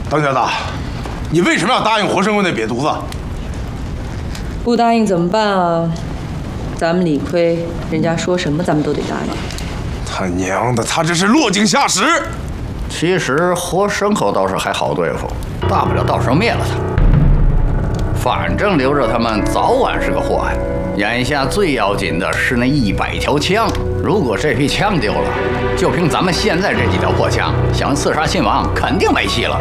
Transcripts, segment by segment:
当家的，你为什么要答应活生生那瘪犊子？ 不答应怎么办啊？咱们理亏，人家说什么咱们都得答应。 他娘的，他这是落井下石！ 其实活牲口倒是还好对付，大不了到时候灭了他。反正留着他们早晚是个祸害。眼下最要紧的是那100条枪，如果这批枪丢了，就凭咱们现在这几条破枪，想刺杀亲王肯定没戏了。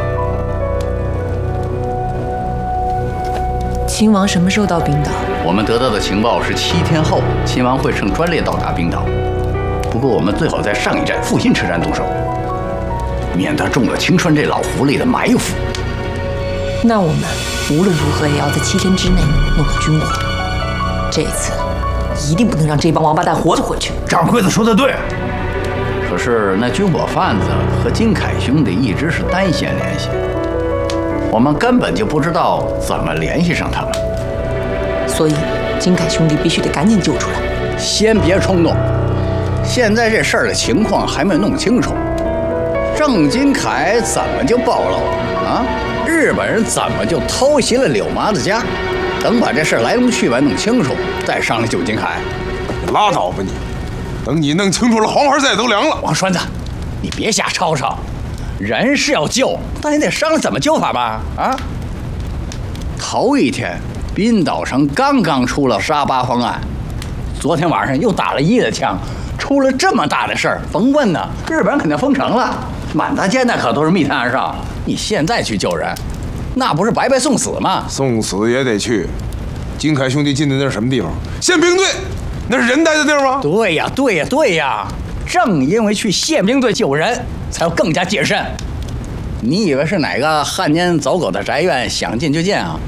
亲王什么时候到冰岛？ 我们得到的情报是7天后，亲王会乘专列到达冰岛。不过我们最好在上一站复兴车站动手，免得中了晴川这老狐狸的埋伏。 那我们无论如何也要在7天之内弄个军火。这一次一定不能让这帮王八蛋活着回去。 掌柜的说的对。 可是那军火贩子和金凯兄弟一直是单线联系，我们根本就不知道怎么联系上他们。 所以金凯兄弟必须得赶紧救出来。 先别冲动，现在这事儿的情况还没弄清楚。郑金凯怎么就暴露了啊？日本人怎么就偷袭了柳麻子家？等把这事来龙去脉弄清楚，再商量救金凯。 你拉倒吧你！等你弄清楚了，黄花菜都凉了。 王栓子，你别瞎吵吵，人是要救，但你得商量怎么救法吧？啊！头一天，滨岛城刚刚出了杀八方案，昨天晚上又打了1的枪，出了这么大的事儿，甭问呢，日本人肯定封城了，满大街那可都是密探而上。你现在去救人，那不是白白送死吗？ 送死也得去。金凯兄弟进的那是什么地方？宪兵队，那是人待的地儿吗？ 对呀，对呀，对呀！正因为去宪兵队救人，才要更加谨慎。你以为是哪个汉奸走狗的宅院，想进就进啊？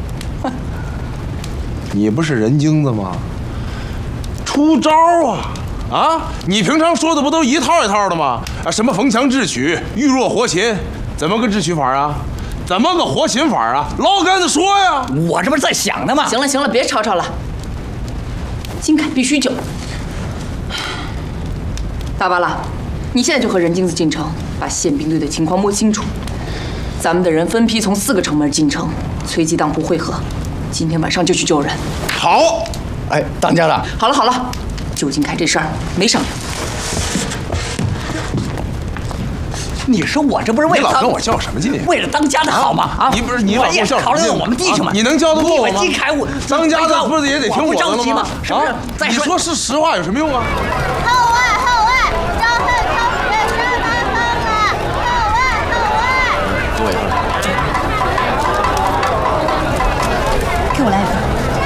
你不是人精子吗？出招啊！啊，你平常说的不都一套一套的吗？啊，什么逢强智取，遇弱活擒，怎么个智取法啊？怎么个活擒法啊？老干子说呀！ 我这不是在想呢吗？ 行了行了，别吵吵了。金凯必须救。大巴拉，你现在就和任精子进城，把宪兵队的情况摸清楚。咱们的人分批从4个城门进城，随机当铺会合。今天晚上就去救人。 好。 哎，当家的。 好了好了，救金凯这事儿没商量。 你说我这不是为了你老跟我较什么劲？ 为了当家的好吗？啊， 你不是你老跟我较什么劲？ 考虑到我们弟兄们， 你能教得过我吗？ 金凯我当家的不是也得听我的了吗？ 是不是？ 你说是实话有什么用啊？ 后外后外，招恨超人杀八方啊！后外后外。 对。 给我来一份。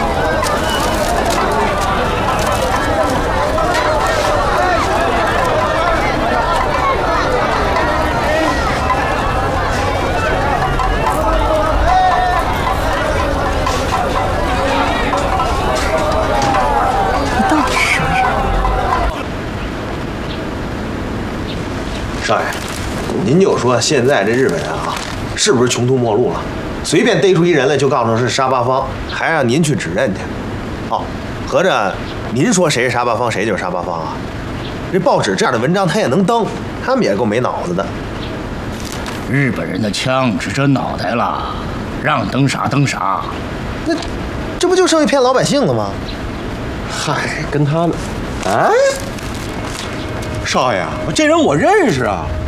少爷，您就说现在这日本人啊，是不是穷途末路了？随便逮出一人来就告诉是杀八方，还让您去指认去。哦，合着您说谁是杀八方，谁就是杀八方啊？这报纸这样的文章他也能登，他们也够没脑子的。 日本人的枪指着脑袋了，让登啥登啥。 那这不就剩下骗老百姓了吗？ 嗨，跟他们， 哎，少爷，这人我认识啊。